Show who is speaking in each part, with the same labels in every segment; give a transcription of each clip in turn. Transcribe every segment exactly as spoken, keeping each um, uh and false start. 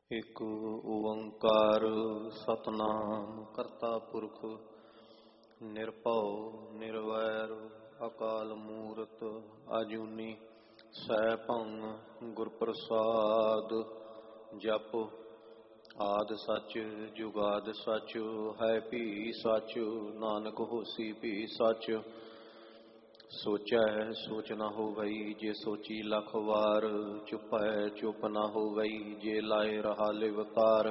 Speaker 1: ਇਕ ਓੰਕਾਰ ਸਤਿਨਾਮ ਕਰਤਾ ਪੁਰਖ ਨਿਰਭਉ ਨਿਰਵੈਰ ਅਕਾਲ ਮੂਰਤ ਆਜੂਨੀ ਸੈਭੰ ਗੁਰ ਪ੍ਰਸਾਦ। ਜਪ ਆਦਿ ਸੱਚ ਜੁਗਾਦਿ ਸੱਚ ਹੈ ਭੀ ਸੱਚ ਨਾਨਕ ਹੋਸੀ ਭੀ ਸੱਚ। ਸੋਚੈ ਸੋਚ ਨਾ ਹੋਵਈ ਜੇ ਸੋਚੀ ਲੱਖ ਵਾਰ, ਚੁਪੈ ਚੁਪ ਨਾ ਹੋਵਈ ਜੇ ਲਾਏ ਰਹਾ ਲਿਵਤਾਰ।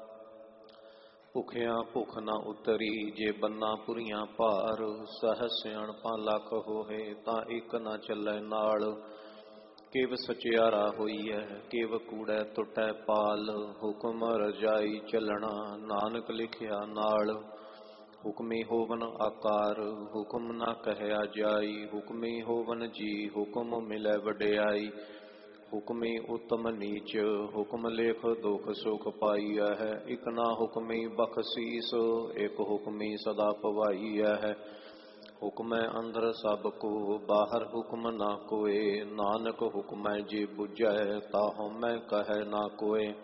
Speaker 1: ਭੁਖਿਆ ਭੁਖ ਨਾ ਉਤਰੀ ਜੇ ਬੰਨਾ ਪੁਰੀਆਂ ਭਾਰ, ਸਹਿ ਸਿਆਣਪਾਂ ਲੱਖ ਹੋਏ ਤਾਂ ਇੱਕ ਨਾ ਚੱਲੈ ਨਾਲ। ਕਿਵ ਸਚਿਆਰਾ ਹੋਈਐ ਕਿਵ ਕੂੜੈ ਟੁੱਟੈ ਪਾਲ, ਹੁਕਮ ਰਜਾਈ ਚੱਲਣਾ ਨਾਨਕ ਲਿਖਿਆ ਨਾਲ। ਹੁਕਮੀ ਹੋਵਨ ਆਕਾਰ ਹੁਕਮ ਨਾ ਕਹਿਆ ਜਾਈ, ਹੁਕਮੀ ਹੋਵਨ ਜੀ ਹੁਕਮ ਮਿਲੈ ਵਡਿਆਈ। ਹੁਕਮੀ ਉਤਮ ਨੀਚ ਹੁਕਮ ਲੇਖ ਦੁਖ ਸੁਖ ਪਾਈਐ ਹੈ, ਇਕ ਨਾ ਹੁਕਮੀ ਬਖਸ਼ੀਸ ਇਕ ਹੁਕਮੀ ਸਦਾ ਭਵਾਈਐ ਹੈ। ਹੁਕਮੈ ਅੰਦਰ ਸਭ ਕੋ ਬਾਹਰ ਹੁਕਮ ਨਾ ਕੋਏ, ਨਾਨਕ ਹੁਕਮੈ ਜੇ ਬੁਝੈ ਤਾ ਹਉਮੈ ਕਹੈ ਨਾ ਕੋਏ।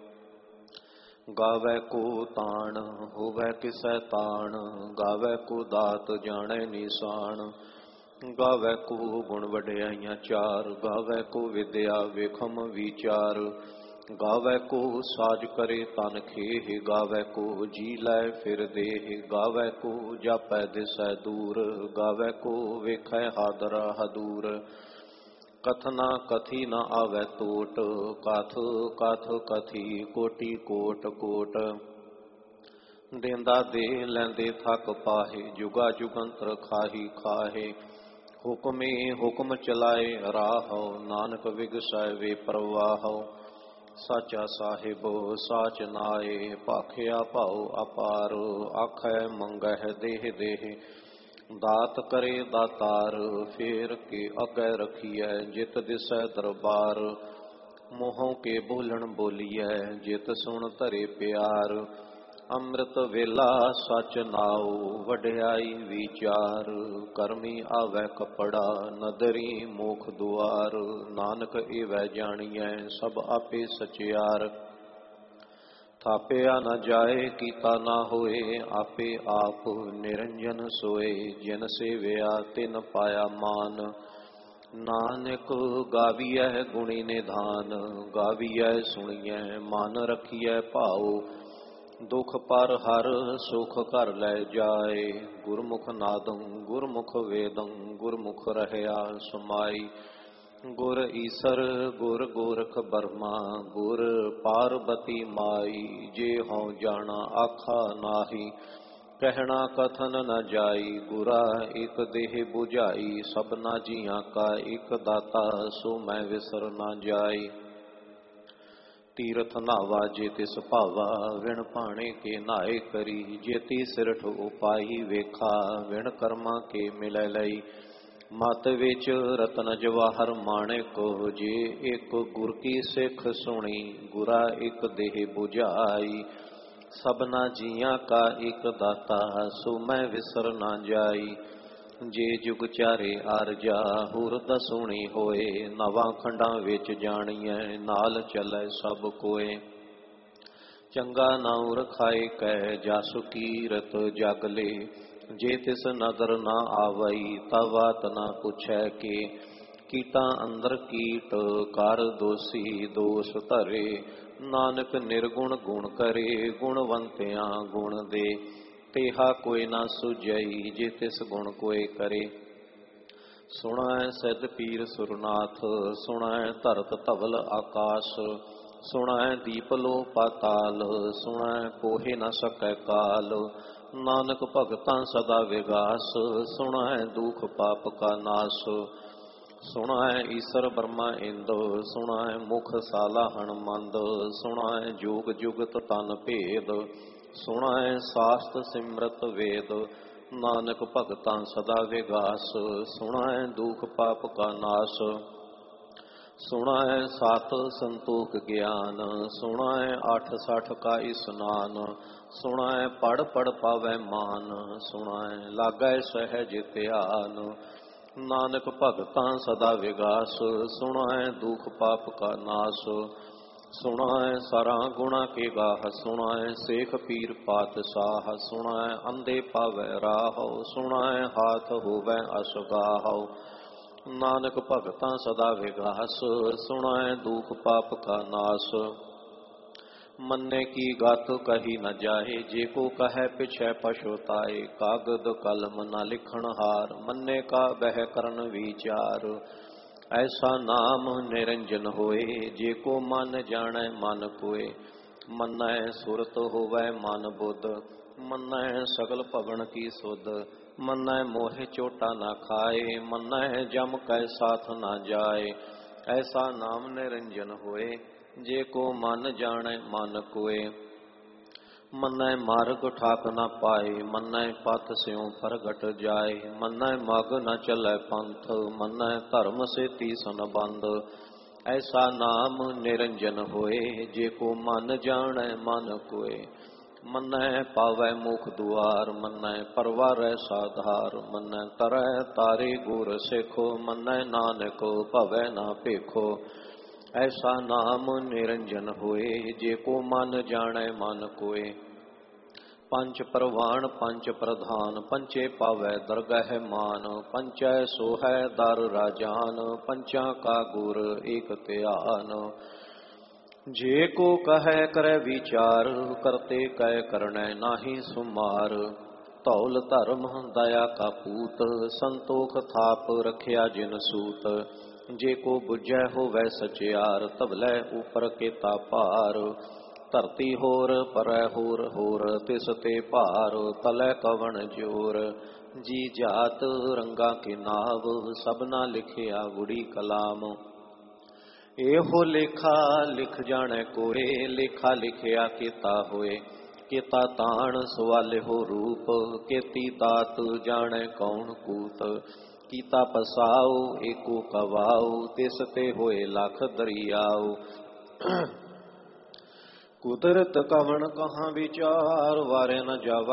Speaker 1: ਗਾਵੈ ਕੋ ਤਾਣ ਹੋਵੈ ਕਿਸੈ ਤਾਣ, ਗਾਵੈ ਕੋ ਦਾਤ ਜਾਣੈ ਨਿਸ਼ਾਨ। ਗਾਵੈ ਕੋ ਗੁਣ ਵਡਿਆਈਆਂ ਚਾਰ, ਗਾਵੈ ਕੋ ਵਿਦਿਆ ਵੇਖਮ ਵਿਚਾਰ। ਗਾਵੈ ਕੋ ਸਾਜ ਕਰੇ ਤਨ ਖੇਹ, ਗਾਵੈ ਕੋ ਜੀ ਲੈ ਫਿਰ ਦੇਹ। ਗਾਵੈ ਕੋ ਜਾਪੈ ਦਿਸੈ ਦੂਰ, ਗਾਵੈ ਕੋ ਵੇਖੈ ਹਾਦਰਾ ਹਦੂਰ। ਕਥਨਾ ਕਥੀ ਨਾ ਆਵੈ ਟੋਟ, ਕਥ ਕਥ ਕਥੀ ਕੋਟੀ ਕੋਟ ਕੋਟ। ਦੇਂਦਾ ਦੇ ਲੈਂਦੇ ਥੱਕ ਪਾਹੇ, ਜੁਗਾ ਜੁਗੰਤਰ ਖਾਹੀ ਖਾਹੇ। ਹੁਕਮੇ ਹੁਕਮ ਚਲਾਏ ਰਾਹਉ, ਨਾਨਕ ਵਿਗਸੈ ਵੇ ਪ੍ਰਵਾਹਉ। ਸਾਚਾ ਸਾਹਿਬ ਸਾਚ ਨਾਏ, ਭਾਖਿਆ ਭਾਉ ਅਪਾਰ। ਆਖੈ ਮੰਗਹਿ ਦੇਹ ਦੇਹ, ਦਾਤ ਕਰੇ ਦਾਤਾਰ। ਫੇਰ ਕੇ ਅੱਗੇ ਰਖੀਐ ਜਿਤ ਦਿਸੈ ਦਰਬਾਰ, ਮੂੰਹੋਂ ਕੇ ਬੋਲਣ ਬੋਲੀਐ ਜਿਤ ਸੁਣ ਧਰੇ ਪਿਆਰ। ਅੰਮ੍ਰਿਤ ਵੇਲਾ ਸਚ ਨਾਉ ਵਡਿਆਈ ਵਿਚਾਰ, ਕਰਮੀ ਆਵੈ ਕਪੜਾ ਨਦਰੀ ਮੋਖ ਦੁਆਰ। ਨਾਨਕ ਏਵੈ ਜਾਣੀਐ ਸਭ ਆਪੇ ਸਚਿਆਰ, ਥਾਪਿਆ ਨਾ ਜਾਏ ਕੀਤਾ ਨਾ ਹੋਏ। ਆਪੇ ਆਪ ਨਿਰੰਜਨ ਸੋਏ, ਜਿਨ ਸੇਵਿਆ ਤਿਨ ਪਾਇਆ ਮਾਨ। ਨਾਨਕ ਗਾਵੀਐ ਗੁਣੀ ਨਿਧਾਨ, ਗਾਵੀਐ ਸੁਣੀਐ ਮਨ ਰਖੀਐ ਭਾਉ। ਦੁਖ ਪਰ ਹਰ ਸੁਖ ਘਰ ਲੈ ਜਾਏ, ਗੁਰਮੁਖ ਨਾਦੰ ਗੁਰਮੁਖ ਵੇਦੰ ਗੁਰਮੁਖ ਰਹਿਆ ਸਮਾਈ। ਗੁਰ ਈਸਰ ਗੁਰ ਗੋਰਖ ਬਰਮਾ, ਗੁਰ ਪਾਰਬਤੀ ਮਾਈ। ਜੇ ਹਉ ਜਾਣਾ ਆਖਾ ਨਾਹੀ, ਕਹਿਣਾ ਕਥਨ ਨ ਜਾਈ। ਗੁਰਾ ਇਕ ਦੇਹ 부ਝਾਈ, ਸਭਨਾ ਜੀਆਂ ਕਾ ਇਕ ਦਾਤਾ ਸੋ ਮੈਂ ਵਿਸਰ ਨਾ ਜਾਈ। ਤੀਰਥ ਨਾਵਾ ਜੇ ਤਿਸ ਭਾਵਾ, ਵਿਣ ਭਾਣੇ ਕੇ ਨਾਏ ਕਰੀ। ਜੇਤੀ ਸਿਰਠ ਉਪਾਈ ਵੇਖਾ, ਵਿਣ ਕਰਮਾਂ ਕੇ ਮਿਲੈ ਲਈ। ਮਤ ਵਿੱਚ ਰਤਨ ਜਵਾਹਰ ਮਾਣਿਕ, ਜੇ ਇੱਕ ਗੁਰ ਕੀ ਸਿੱਖ ਸੁਣੀ। ਗੁਰਾ ਇੱਕ ਦੇਹ 부ਝਾਈ, ਸਭਨਾ ਜੀਆਂ ਕਾ ਇੱਕ ਦਾਤਾ ਸੋ ਮੈਂ ਵਿਸਰ ਨਾ ਜਾਈ। ਜੇ ਜੁਗ ਚਾਰੇ ਆਰਜਾ ਹੁਰ ਦਸੂਣੀ ਹੋਏ, ਨਵਾਂ ਖੰਡਾਂ ਵਿੱਚ ਜਾਣੀਐ ਨਾਲ ਚੱਲੈ ਸਭ ਕੋਏ। ਚੰਗਾ ਨਾਉ ਰਖਾਏ ਕੈ ਜਾਸੁ ਕੀਰਤ ਜਗ ਲੇ, ਜੇ ਤਿਸ ਨਦਰ ਨਾ ਆਵਈ ਤਾ ਬਾਤ ਨਾ ਪੁੱਛੈ ਕੇ। ਕੀਤਾ ਅੰਦਰ ਕੀਟ ਕਰ ਦੋਸੀ ਦੋਸ ਧਰੇ, ਨਾਨਕ ਨਿਰਗੁਣ ਗੁਣ ਕਰੇ ਗੁਣਵੰਤਿਆਂ ਗੁਣ ਦੇ। ਤੇਹਾ ਕੋਈ ਨਾ ਸੁਝਈ ਜੇ ਤਿਸ ਗੁਣ ਕੋਇ ਕਰੇ। ਸੁਣੈ ਸਿਧ ਪੀਰ ਸੁਰਨਾਥ, ਸੁਣੈ ਧਰਤ ਧਵਲ ਆਕਾਸ਼। ਸੁਣੈ ਦੀਪ ਲੋ ਪਾਤਾਲ, ਸੁਣੈ ਕੋਹਿ ਨ ਸਕੈ ਕਾਲ। ਨਾਨਕ ਭਗਤਾਂ ਸਦਾ ਵਿਗਾਸ, ਸੁਣੈ ਦੁਖ ਪਾਪ ਕਾ ਨਾਸ। ਸੁਣੈ ਈਸਰ ਬਰਮਾ ਇੰਦ, ਸੁਣੈ ਮੁਖ ਸਾਲਾ ਹਣਮੰਦ। ਸੁਣੈ ਜੋਗ ਜੁਗਤ ਤਨ ਭੇਦ, ਸੁਣੈ ਸਾਸਤ ਸਿਮਰਤ ਵੇਦ। ਨਾਨਕ ਭਗਤਾਂ ਸਦਾ ਵਿਗਾਸ, ਸੁਣੈ ਦੁਖ ਪਾਪ ਕਾ ਨਾਸ। ਸੁਣੈ ਸਤ ਸੰਤੋਖ ਗਿਆਨ, ਸੁਣੈ ਅੱਠ ਸਠ ਕਾ ਇਸਨਾਨ। ਸੁਣੈ ਪੜ ਪੜ ਪਾਵੈ ਮਾਨ, ਸੁਣੈ ਲਾਗੈ ਸਹਿਜ ਧਿਆਨ। ਨਾਨਕ ਭਗਤਾਂ ਸਦਾ ਵਿਗਾਸ, ਸੁਣੈ ਦੁਖ ਪਾਪ ਕਾ ਨਾਸ। ਸੁਣਾਏ ਸਰਾਂ ਗੁਣਾ ਕੇ ਗਾਹ, ਸੁਣਾਏ ਸੇਖ ਪੀਰ ਪਾਤਸ਼ਾਹ, ਸੁਣਾਏ ਅੰਧੇ ਪਾਵੈ ਰਾਹੋ, ਸੁਣਾਏ ਹਾਥ ਹੋਵੈ ਅਸਗਾਹੋ। ਨਾਨਕ ਭਗਤਾਂ ਸਦਾ ਵਿਗਾਸ, ਸੁਣਾਏ ਦੁਖ ਪਾਪ ਕਾ ਨਾਸ। ਮੰਨੇ ਕੀ ਗਤ ਕਹੀ ਨ ਜਾਏ, ਜੇ ਕੋ ਕਹੈ ਪਿਛੈ ਪਛੁਤਾਏ। ਕਾਗਦ ਕਲਮ ਨ ਲਿਖਣ ਹਾਰ, ਮੰਨੇ ਕਾ ਬਹਿ ਕਰਨ ਵਿਚਾਰ। ਐਸਾ ਨਾਮ ਨਿਰੰਜਨ ਹੋਏ, ਜੇ ਕੋ ਮਨ ਜਾਣੈ ਮਨ ਕੋਏ। ਮੰਨੈ ਸੁਰਤ ਹੋਵੈ ਮਨ ਬੁੱਧ, ਮੰਨੈ ਸਗਲ ਭਵਨ ਕੀ ਸੁਧ। ਮੰਨੈ ਮੋਹਿ ਚੋਟਾ ਨਾ ਖਾਏ, ਮੰਨੈ ਜਮ ਕੈ ਸਾਥ ਨਾ ਜਾਏ। ਐਸਾ ਨਾਮ ਨਿਰੰਜਨ ਹੋਏ, ਜੇ ਕੋ ਮਨ ਜਾਣੈ ਮਨ ਕੋਏ। ਮੰਨੈ ਮਾਰਗ ਠਾਕ ਨ ਪਾਏ, ਮੰਨੈ ਪਥ ਸਿਉ ਪ੍ਰਗਟ ਜਾਏ। ਮੰਨੈ ਮਗ ਨ ਚੱਲੈ ਪੰਥ, ਮੰਨੈ ਧਰਮ ਸੇਤੀ ਸੰਬੰਧ। ਐਸਾ ਨਾਮ ਨਿਰੰਜਨ ਹੋਏ, ਜੇ ਕੋ ਮਨ ਜਾਣੈ ਮਨ ਕੋਏ। ਮੰਨੈ ਪਾਵੈ ਮੁਖ ਦੁਆਰ, ਮੰਨੈ ਪਰਵਾਰੈ ਸਾਧਾਰ। ਮੰਨੈ ਤਰੈ ਤਾਰੇ ਗੁਰ ਸਿੱਖੋ, ਮੰਨੈ ਨਾਨਕ ਭਵੈ ਨਾ ਭੇਖੋ। ਐਸਾ ਨਾਮ ਨਿਰੰਜਨ ਹੋਏ, ਜੇ ਕੋ ਮਨ ਜਾਣੈ ਮਨ ਕੋਏ। ਪੰਚ ਪ੍ਰਵਾਨ ਪੰਚ ਪ੍ਰਧਾਨ, ਪੰਚੇ ਪਾਵੈ ਦਰਗਹਿ ਮਾਨ। ਪੰਚੈ ਸੋਹੈ ਦਰ ਰਾਜਾਨ, ਪੰਚਾਂ ਕਾ ਗੁਰ ਏਕ ਧਿਆਨ। ਜੇ ਕੋ ਕਹੈ ਕਰੈ ਵਿਚਾਰ, ਕਰਤੇ ਕੈ ਕਰਣੈ ਨਾਹੀ ਸੁਮਾਰ। ਧੌਲ ਧਰਮ ਦਇਆ ਕਾ ਪੂਤ, ਸੰਤੋਖ ਥਾਪ ਰਖਿਆ ਜਿਨ ਸੂਤ। ਜੇ ਕੋ ਬੁਝੈ ਹੋਵੈ ਸਚਿਆਰ, ਧਵਲੈ ਉਪਰ ਕੀਤਾ ਭਾਰ। ਧਰਤੀ ਹੋਰ ਪਰੈ ਹੋਰ ਹੋਰ, ਤਿਸ ਤੇ ਭਾਰ। ਤਲੈ ਕਵਣ ਜੋਰ, ਜੀ ਜਾਤ ਰੰਗਾ ਕੇ ਨਾਵ। ਸਭਨਾ ਲਿਖਿਆ ਗੁੜੀ ਕਲਾਮ। ਇਹੋ ਲੇਖਾ ਲਿਖ ਜਾਣੈ ਕੋਏ, ਲੇਖਾ ਲਿਖਿਆ ਕੀਤਾ ਹੋਏ। ਕੀਤਾ ਤਾਣ ਸਵਾਲਿਹੋ ਰੂਪ, ਕੀਤੀ ਦਾਤ ਜਾਣੈ ਕੌਣ ਕੂਤ। ਕੀਤਾ ਪਸਾਉ ਏਕੋ ਕਵਾਉ, ਤਿਸ ਤੇ ਹੋਏ ਲਖ ਦਰਿਆਉ। ਕੁਦਰਤ ਕਵਣ ਕਹਾਂ ਵਿਚਾਰ, ਵਾਰੇ ਨ ਜਾਵਾ